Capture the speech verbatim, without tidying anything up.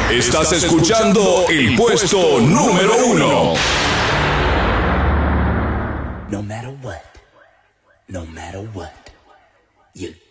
Estás escuchando el puesto número uno. No matter what, no matter what, you